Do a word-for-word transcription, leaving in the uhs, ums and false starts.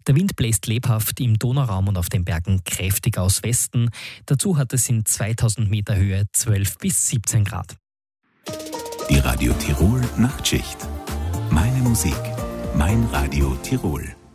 Der Wind bläst lebhaft im Donauraum und auf den Bergen kräftig aus Westen. Dazu hat es in zweitausend Meter Höhe zwölf bis siebzehn Grad. Die Radio Tirol Nachtschicht. Meine Musik, mein Radio Tirol.